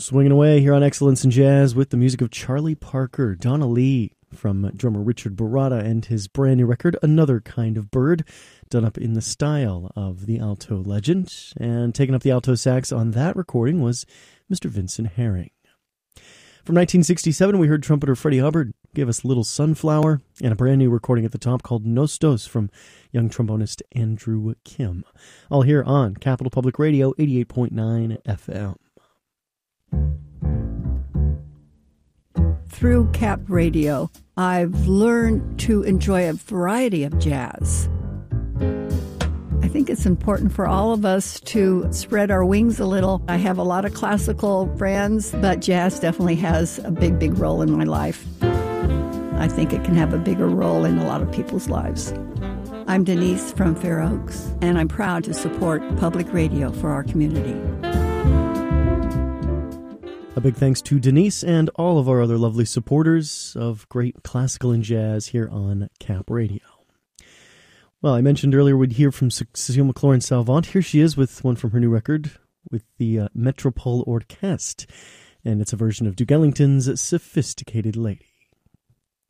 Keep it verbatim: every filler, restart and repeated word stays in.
Swinging away here on Excellence in Jazz with the music of Charlie Parker, Donna Lee from drummer Richard Baratta and his brand new record, Another Kind of Bird, done up in the style of the alto legend. And taking up the alto sax on that recording was Mister Vincent Herring. From nineteen sixty-seven, we heard trumpeter Freddie Hubbard give us Little Sunflower and a brand new recording at the top called Nostos from young trombonist Andrew Kim. All here on Capital Public Radio, eighty-eight point nine F M. Through Cap Radio, I've learned to enjoy a variety of jazz. I think it's important for all of us to spread our wings a little. I have a lot of classical friends, but jazz definitely has a big, big role in my life. I think it can have a bigger role in a lot of people's lives. I'm Denise from Fair Oaks, and I'm proud to support public radio for our community. A big thanks to Denise and all of our other lovely supporters of great classical and jazz here on Cap Radio. Well, I mentioned earlier we'd hear from Cecile McLaurin-Salvant. Here she is with one from her new record with the uh, Metropole Orchestre, and it's a version of Duke Ellington's Sophisticated Lady.